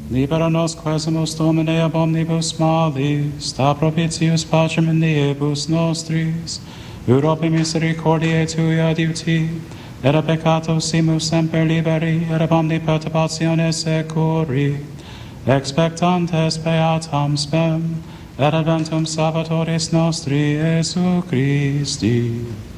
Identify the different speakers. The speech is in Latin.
Speaker 1: Libera nos quesumus Domine ab omnibus malis, sta propitius pacem in diebus nostris, Europe misericordiae tui adiuti, et a peccato simus semper liberi, et ab omni perturbatione securi, expectantes beatam spem, et adventum Salvatoris nostri, Iesu Christi.